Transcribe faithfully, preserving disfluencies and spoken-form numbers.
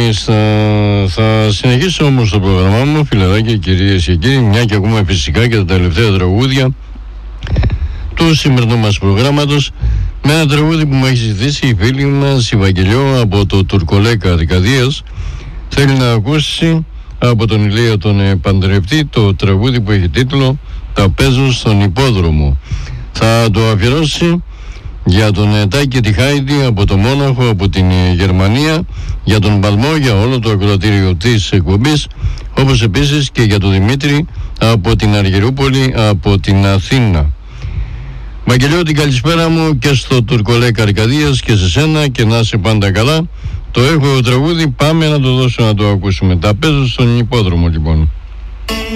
Μάλιστα, θα συνεχίσω όμως το πρόγραμμά μου, φιλαράκια, κυρίες και κύριοι, μια και ακούμε φυσικά και τα τελευταία τραγούδια του σημερινού μας προγράμματος, με ένα τραγούδι που μου έχει ζητήσει η φίλη μας η Βαγγελιό από το Τουρκολέκα Αρκαδίας. Θέλει να ακούσει από τον Ηλία τον ε, Παντρευτή το τραγούδι που έχει τίτλο «Τα παίζω στον υπόδρομο». Θα το αφιερώσει για τον ε, Τάκη και τη Χάιντι από το Μόναχο, από την ε, Γερμανία, για τον Παλμό, για όλο το ακροατήριο της εκπομπής, όπως επίσης και για τον Δημήτρη από την Αργυρούπολη, από την Αθήνα. Βαγγελιό, την καλησπέρα μου και στο Τουρκολέκα Αρκαδίας και σε σένα, και να είσαι πάντα καλά. Το έχω τραγούδι, πάμε να το δώσω να το ακούσουμε. Τα παίζω στον υπόδρομο λοιπόν.